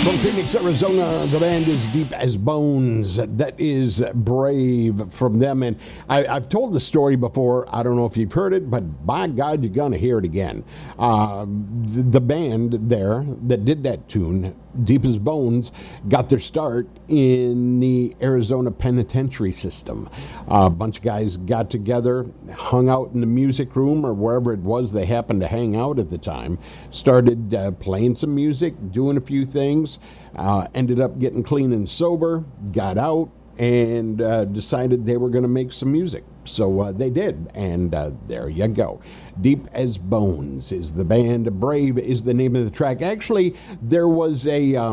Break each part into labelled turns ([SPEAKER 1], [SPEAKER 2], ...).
[SPEAKER 1] From Phoenix, Arizona, the band is Deep as Bones. That is Brave from them. And I've told the story before. I don't know if you've heard it, but by God, you're going to hear it again. The band there that did that tune, Deep as Bones, got their start in the Arizona penitentiary system. A bunch of guys got together, hung out in the music room or wherever it was they happened to hang out at the time, started playing some music, doing a few things, ended up getting clean and sober, got out, and decided they were going to make some music. So they did, and there you go. Deep as Bones is the band. Brave is the name of the track. Actually, there was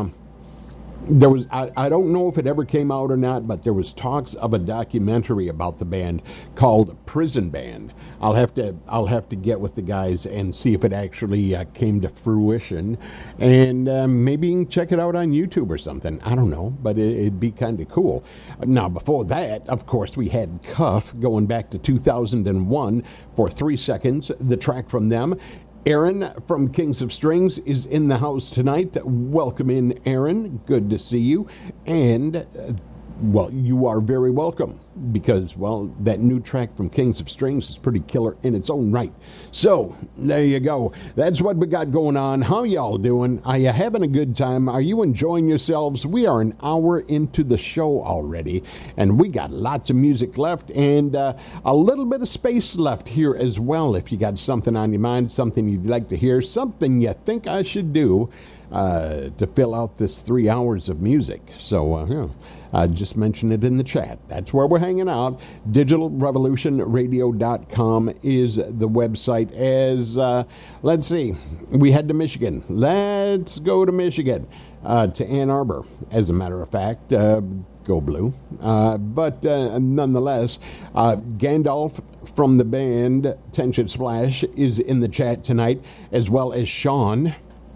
[SPEAKER 1] I don't know if it ever came out or not, but there was talks of a documentary about the band called Prison Band. I'll have to get with the guys and see if it actually came to fruition, and maybe you can check it out on YouTube or something. I don't know, but it'd be kind of cool. Now, before that, of course, we had Cuff going back to 2001 for 3 seconds. The track from them. Aaron from Kings of Strings is in the house tonight. Welcome in, Aaron. Good to see you. And, well, you are very welcome because, well, that new track from Kings of Strings is pretty killer in its own right. So, there you go. That's what we got going on. How y'all doing? Are you having a good time? Are you enjoying yourselves? We are an hour into the show already, and we got lots of music left and a little bit of space left here as well. If you got something on your mind, something you'd like to hear, something you think I should do to fill out this 3 hours of music. So, just mention it in the chat. That's where we're hanging out. DigitalRevolutionRadio.com is the website. As, let's see, we head to Michigan. Let's go to Michigan, to Ann Arbor, as a matter of fact. Go Blue. But nonetheless, Gandalf from the band Tension Splash is in the chat tonight, as well as Sean.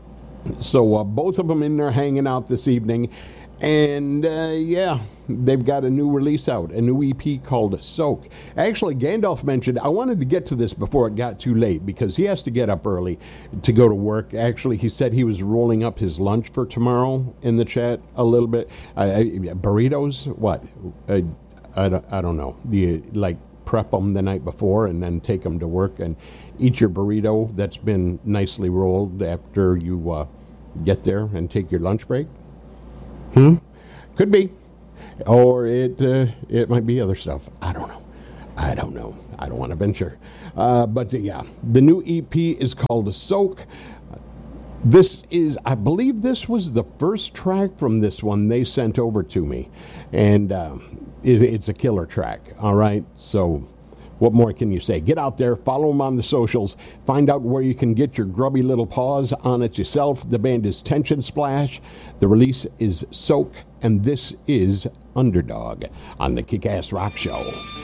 [SPEAKER 1] So both of them in there hanging out this evening. And, yeah, they've got a new release out, a new EP called Soak. Actually, Gandalf mentioned, I wanted to get to this before it got too late because he has to get up early to go to work. Actually, he said he was rolling up his lunch for tomorrow in the chat a little bit. Burritos? What? I don't know. Do you, like, prep them the night before and then take them to work and eat your burrito that's been nicely rolled after you get there and take your lunch break? Could be. Or it might be other stuff. I don't know. I don't want to venture. But yeah, the new EP is called Soak. I believe this was the first track from this one they sent over to me. And it's a killer track. All right. So what more can you say? Get out there, follow them on the socials, find out where you can get your grubby little paws on it yourself. The band is Tension Splash. The release is Soak, and this is Underdog on the Kick-Ass Rock Show.